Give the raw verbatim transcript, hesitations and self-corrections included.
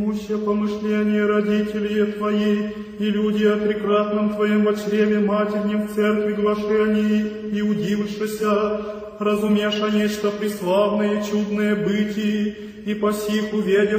Пуще помышления родителей Твои и люди о трикратном Твоем во чреве матернем в церкви глашении и удившися, разумеша нечто преславное и чудное бытие, и по сих увидев